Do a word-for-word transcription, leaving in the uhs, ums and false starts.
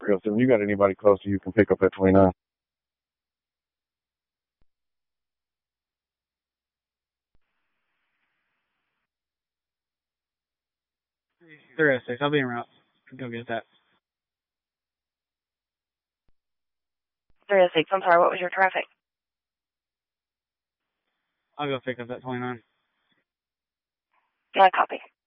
three oh seven. You got anybody close to you can pick up at twenty-nine. three oh six. I'll be en route. Go get that. three oh six. I'm sorry, what was your traffic? I'll go pick up that twenty-nine. I copy.